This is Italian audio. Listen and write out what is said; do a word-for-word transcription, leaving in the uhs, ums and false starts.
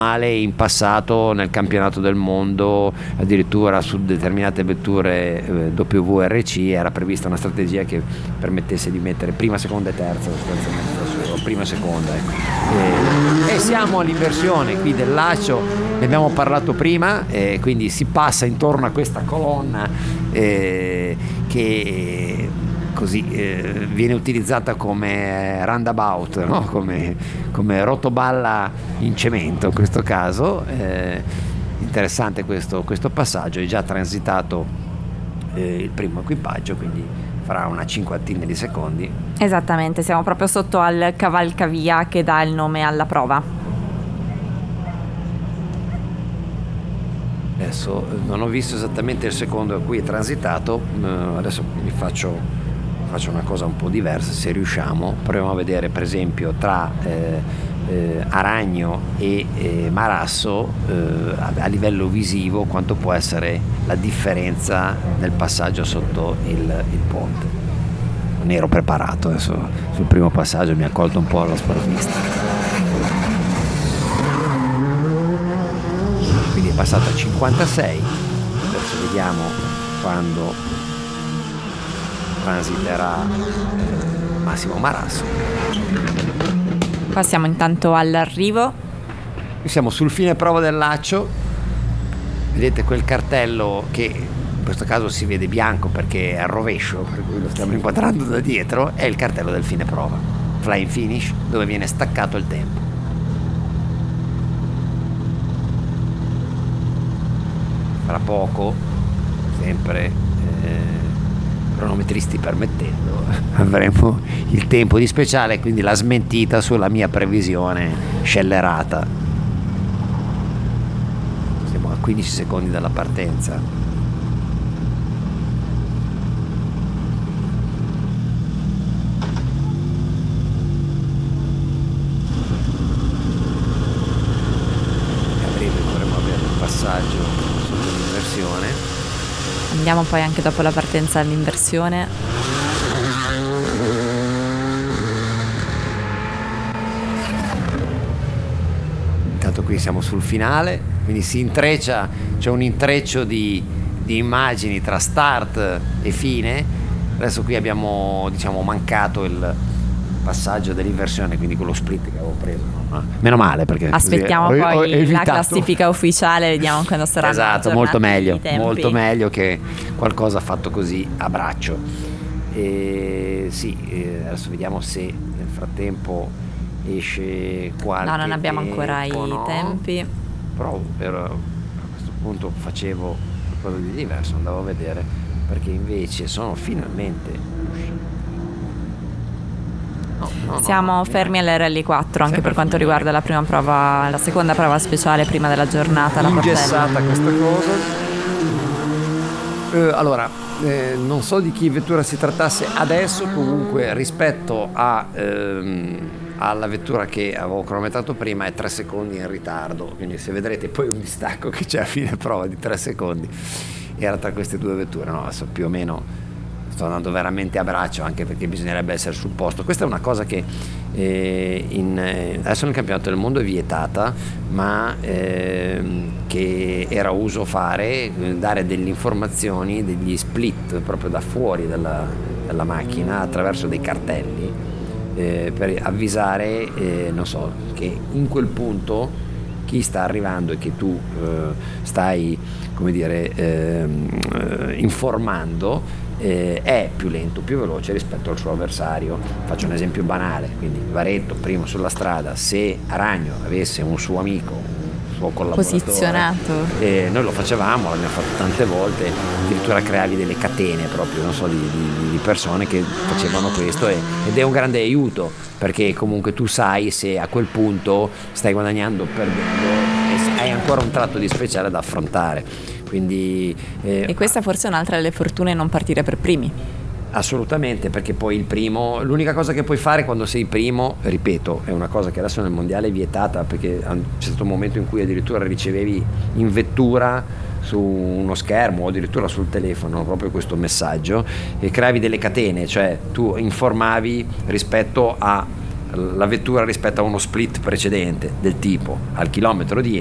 in passato nel campionato del mondo, addirittura su determinate vetture eh, W R C era prevista una strategia che permettesse di mettere prima, seconda e terza sostanzialmente da solo, prima e seconda, ecco. e, e siamo all'inversione qui del laccio, ne abbiamo parlato prima, eh, quindi si passa intorno a questa colonna eh, che così eh, viene utilizzata come roundabout, no? come, come rotoballa in cemento in questo caso. Eh, interessante questo, questo passaggio, è già transitato eh, il primo equipaggio, quindi farà una cinquantina di secondi. Esattamente, siamo proprio sotto al cavalcavia che dà il nome alla prova. Adesso non ho visto esattamente il secondo a cui è transitato, eh, adesso vi faccio faccio una cosa un po' diversa, se riusciamo proviamo a vedere per esempio tra eh, eh, Aragno e eh, Marasso eh, a, a livello visivo quanto può essere la differenza nel passaggio sotto il, il ponte. Non ero preparato, adesso sul primo passaggio mi ha colto un po' alla sprovvista. Quindi è passato a cinquantasei, adesso vediamo quando transiterà eh, Massimo Marasso. Passiamo intanto all'arrivo. Siamo sul fine prova del laccio, vedete quel cartello che in questo caso si vede bianco perché è al rovescio, per cui lo stiamo inquadrando da dietro, è il cartello del fine prova, flying finish, dove viene staccato il tempo. Fra poco, sempre eh, cronometristi permettendo, avremo il tempo di speciale, quindi la smentita sulla mia previsione scellerata. Siamo a quindici secondi dalla partenza. E a breve dovremo avere un passaggio sotto l'inversione. Andiamo poi anche dopo la partenza all'inversione. Intanto qui siamo sul finale, quindi si intreccia, c'è un intreccio di, di immagini tra start e fine. Adesso qui abbiamo, diciamo, mancato il passaggio dell'inversione, quindi quello split che avevo preso, no? Meno male, perché aspettiamo così ho, poi ho evitato la classifica ufficiale, vediamo quando sarà. Esatto, molto meglio, molto meglio che qualcosa fatto così a braccio. E sì, adesso vediamo se nel frattempo esce qualche no, non abbiamo tempo, ancora i no? tempi. Però per, a questo punto facevo qualcosa di diverso, andavo a vedere, perché invece sono finalmente uscito. No, no, Siamo no, fermi all'R L quattro anche sempre per quanto fermi. riguarda la prima prova, la seconda prova speciale prima della giornata, la ingessata Portella. questa cosa. Eh, allora, eh, non so di che vettura si trattasse adesso, comunque rispetto a, ehm, alla vettura che avevo cronometrato prima è tre secondi in ritardo, quindi se vedrete poi un distacco che c'è a fine prova di tre secondi era tra queste due vetture, no, adesso più o meno sto andando veramente a braccio, anche perché bisognerebbe essere sul posto. Questa è una cosa che eh, in, eh, adesso nel campionato del mondo è vietata, ma eh, che era uso fare, eh, dare delle informazioni, degli split proprio da fuori dalla, dalla macchina attraverso dei cartelli eh, per avvisare, eh, non so, che in quel punto chi sta arrivando e che tu eh, stai, come dire, eh, eh, informando eh, è più lento, più veloce rispetto al suo avversario. Faccio un esempio banale, quindi Varetto primo sulla strada, se Aragno avesse un suo amico, un suo collaboratore posizionato, eh, noi lo facevamo, l'abbiamo fatto tante volte, addirittura creavi delle catene proprio, non so, di, di, di persone che facevano questo e, ed è un grande aiuto, perché comunque tu sai se a quel punto stai guadagnando o perdendo e hai ancora un tratto di speciale da affrontare. Quindi, eh, e questa forse è un'altra delle fortune, non partire per primi. Assolutamente, perché poi il primo, l'unica cosa che puoi fare quando sei primo, ripeto, è una cosa che adesso nel mondiale è vietata, perché c'è stato un momento in cui addirittura ricevevi in vettura su uno schermo o addirittura sul telefono proprio questo messaggio e creavi delle catene, cioè tu informavi rispetto a la vettura rispetto a uno split precedente del tipo al chilometro